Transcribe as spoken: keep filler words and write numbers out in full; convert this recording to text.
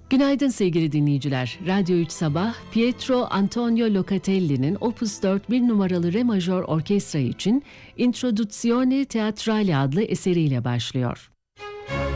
Günaydın sevgili dinleyiciler. Radyo üç Sabah, Pietro Antonio Locatelli'nin Opus dört bir numaralı Re majör orkestra için Introduzione Teatrale adlı eseriyle başlıyor.